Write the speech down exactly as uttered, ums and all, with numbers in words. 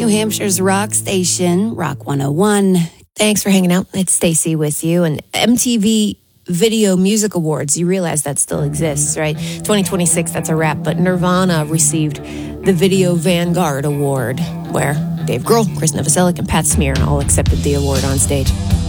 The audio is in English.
New Hampshire's rock station, Rock one oh one. Thanks for hanging out. It's Stacy with you. And M T V Video Music Awards, you realize that still exists, right? twenty twenty-six, that's a wrap. But Nirvana received the Video Vanguard Award, where Dave Grohl, Chris Novoselic, and Pat Smear all accepted the award on stage.